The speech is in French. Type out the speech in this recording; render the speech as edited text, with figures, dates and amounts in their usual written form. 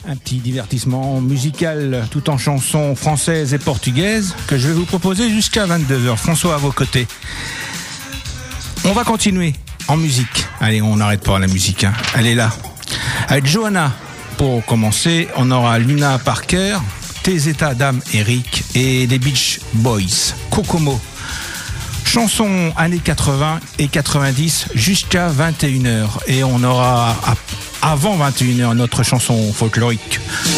Un petit divertissement musical tout en chansons françaises et portugaises que je vais vous proposer jusqu'à 22h. François à vos côtés. On va continuer en musique. Allez, on n'arrête pas la musique, hein. Elle est là. Avec Johanna, pour commencer, on aura Luna Parker, Tes états d'âme Eric et les Beach Boys, Kokomo. Chansons années 80 et 90 jusqu'à 21h. Et on aura avant 21h notre chanson folklorique.